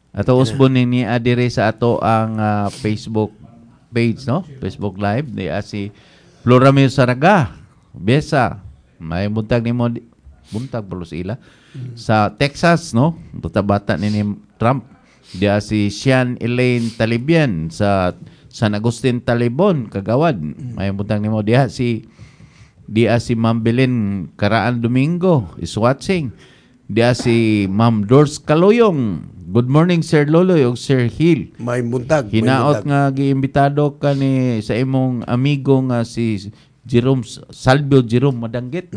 Ato usbon ni adire sa ato ang Facebook page, no? Facebook Live di si Floramil Saraga. Besa. May buntag nimo buntag pulos ila sa Texas, no? Bata ni Trump. Di si Sean Elaine Talibian sa San Agustin Talibon, Kagawad. May buntag nimo diha si Ma'am Belen Karaan Domingo is watching. Dia si Ma'am Dors Kaloyong. Good morning Sir Loloy o Sir Hill. May buntag. Hinaot nga giimbitado ka ni sa imong amigo nga si Jerome Salvio Jerome Madanggit.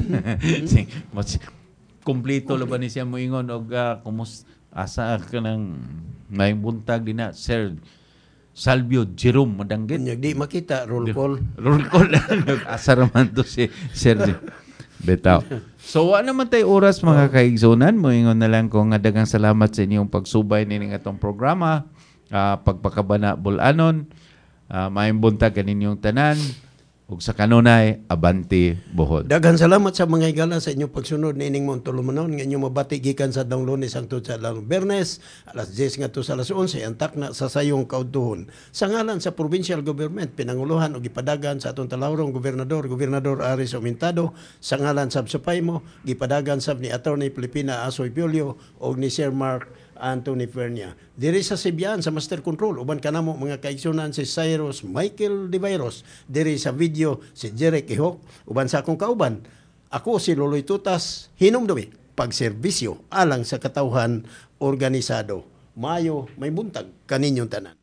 Kompleto la ba ni siya moingon og asa ka nang may buntag dina Sir Salvio Jerome Madanggit. Di makita roll call. Roll call. Asa raman to si Sir Betaw. So, wa naman tayo oras mga kaigsunan. Moingon na lang ko nga dagang salamat sa inyong pagsubay ni atong programa. Pagpakabana bulanon. Maayong buntag kaninyong tanan. Ug sa kanunay, Abante Bohol. Daghan salamat sa mga igala sa inyong pagsunod ni ining mong tulumanon nga inyong mabati gikan sa dang Lunes hangtod sa adlaw Biyernes alas 10 ngadto sa alas 11 antak na sa sayong kaudtuhon. Sa ngalan sa provincial government pinanguluhan ug gipadagan sa atong talawrong gobernador Aris Omintado, sa ngalan sab Supremo gipadagan sab ni Attorney Filipina Asoy Piolio ug ni Sir Mark Anthony Fernia. Diri sa Sibian sa Master Control uban kanamo mga kaigsunan si Cyrus Michael Diviros, diri sa video si Jeric Ihok uban sa akong kauban. Ako si Loloy Tutas, hinumdumi pagserbisyo alang sa katawhan organisado. Mayo may buntag kaninyong tanan.